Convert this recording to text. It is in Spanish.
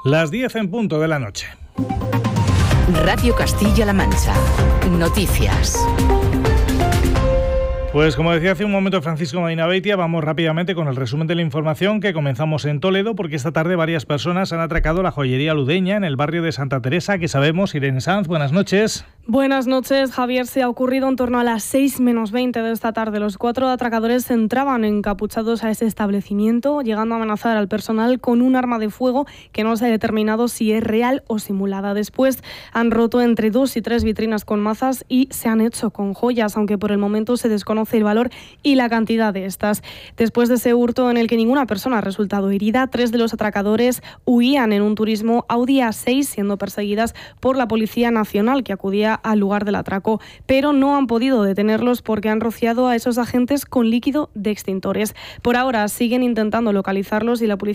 Las 10 en punto de la noche. Radio Castilla-La Mancha. Noticias. Pues como decía hace un momento Francisco Medina Beitia, vamos rápidamente con el resumen de la información que comenzamos en Toledo, porque esta tarde varias personas han atracado la joyería Ludeña en el barrio de Santa Teresa, que sabemos. Irene Sanz, buenas noches. Buenas noches, Javier. Se ha ocurrido en torno a las 6 menos 20 de esta tarde. Los 4 atracadores entraban encapuchados a ese establecimiento, llegando a amenazar al personal con un arma de fuego que no se ha determinado si es real o simulada. Después han roto entre 2 y 3 vitrinas con mazas y se han hecho con joyas, aunque por el momento se desconoce el valor y la cantidad de estas. Después de ese hurto en el que ninguna persona ha resultado herida, 3 de los atracadores huían en un turismo Audi A6, siendo perseguidas por la Policía Nacional, que acudía al lugar del atraco, pero no han podido detenerlos porque han rociado a esos agentes con líquido de extintores. Por ahora siguen intentando localizarlos y la policía